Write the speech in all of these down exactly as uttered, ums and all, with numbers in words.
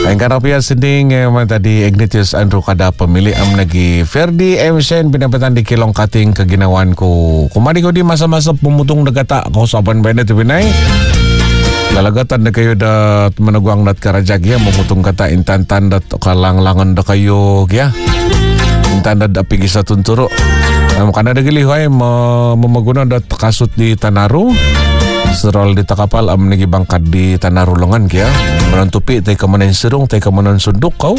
Lain karapian sending eh, man tadi Ignatius Andrew kada pemilih am nagi Ferdi M. Shen pinapatan di Kilong Kating keginawan ko. Kumari ko di masa-masa pumutung negata ko saban benda tu binay. Lalagatan na kayo dat managwang dat karajag ya memutong kata intan tandat kalanglangan da kayo ya. Intan dat apigi sa tunturo. Um, kana da gilihoy mamaguna dat kasut di Tanaru. Serol di takapal am nagi bangkat di Tanaru lengan kya. Menantupi tay kamanan serung tay kamanan sunduk kau.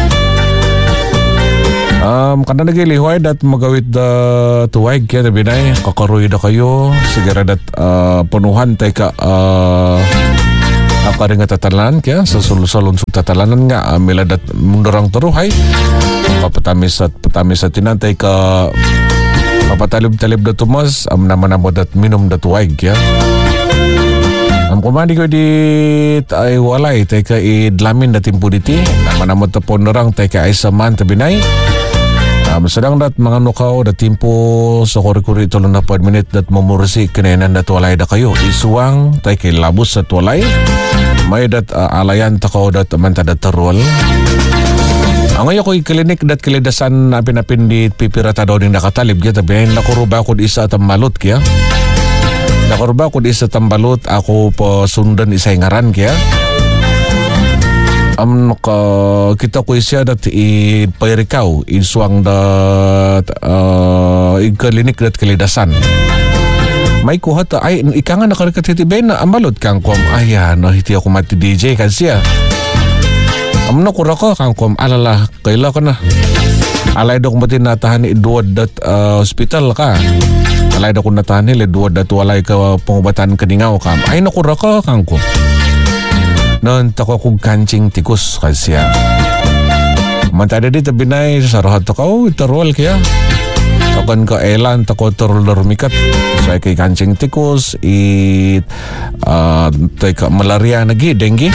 Um, kana nagi lihoy dat magawit da tuwag kya tabi na kakaroy da kayo sigara dat uh, penuhan tay ka uh, apa ring tatalanan kya sa sulun sub tatalanan nga amila dat mundurang teruhay papatamis at patamis at tinantay ka papatalib-talib da tumas am nama-nama dat minum da tuwag kya. Am kumandi ko di ay walay tay ka idlamin da timpo diti nama-nama tapon narang tay ka ay saman tabinay. Um, sedang dat mga nukaw dat timpo sa kuri-kuri tulong na pod minute dat mamursi kenenan dat walay da kayo isuang tay kay labus sa walay may dat uh, alayan takaw dat manta dat terol. Ang ngayon ko'y klinik dat kilidasan napin-napin di pipirata daw din nakatalib kaya tabi nakuruba ko di isa tambalot kaya nakuruba ko di isa tambalot ako po sundan isay ngaran kaya am ka kita ko isya dat i pairikaw insuang dat uh, i klinik dat kilidasan may kuha ta ay ika nga nakarikat hiti ben na ambalot kang kom ayan no hiti ako mati D J kan siya am na kura ko kang kom alala kaila ko na alay do kumati natahan ni duwad dat uh, hospital ka alay do kung natahan ni duwad dat walay ka pangubatan kaningaw ka ay nakura ko kang kom noon tako kong kancing tikus kasya. Mantada di tabinay sa rahat tako, itarol kaya. Akan ka elan tako tarol rumikat. So ay kay kancing tikus, it uh, tay ka malaria nagi, dengue.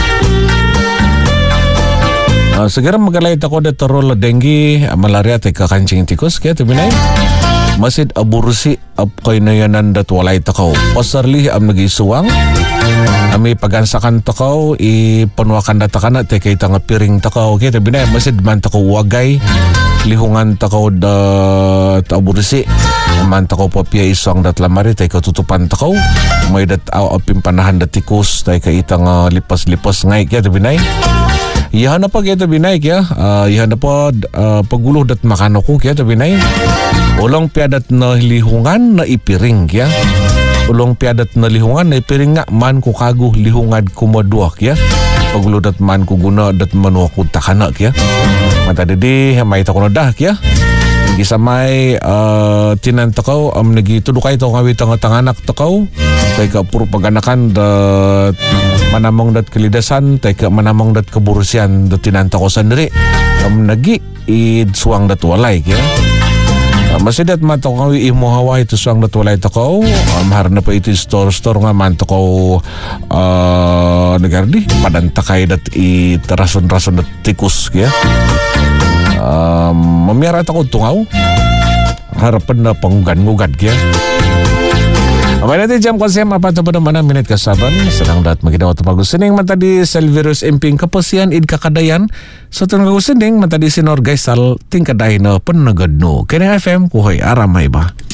Uh, segera magalay tako da tarol dengue, malaria tay ka kancing tikus kaya tabinay. Masid abursi ap kay nayanan dat walay takaw. Pasarli am nagisuwang. Ami pagansakan takaw ipanwakan da takana te kay tanga piring takaw kay tabi na masid man takaw wagay lihungan takaw da taburisi man takaw papia isang dat lamari tay katutupan takaw may dat aw pimpanahan da tikus tay kay tanga lipas-lipas ngay kay tabi na iyan na pa kaya tabi na kaya uh, iyan na pa uh, pagulo dat makano ko kaya tabi na ulang piadat na lihungan na ipiring kaya ulong piadat na lihungan na ipiring nga man ko kago lihungad kumaduak ya pagulo dat man ko guna dat manuak ko takana kaya mata didi may tako na dah kaya gisa may uh, tinan takaw am nagitudukay to kawit ang tanganak takaw tay ka puro paganakan dat manamong dat kalidasan tay ka manamong dat kaburusian dat tinan takaw sandiri am nagi idsuang dat walay kaya Uh, masidat man to kawi imuhawa ito suang natulay to ko um, har na pa ito store-store nga man to ko uh, nagardi padantakay dat itarason-rason dat tikus kaya um, mamiyara to ko tungaw harapan na panggan-ngugad kaya Amay natin jam kasi mapato pa naman ang minute kasaban. Senang dat maginawa ito magusining matadi Selvirus Imping kapasian id kakadayan. So ito magusining matadi sinor gaysal tingkaday na panagadno. Kaya F M kuhay aramay ba?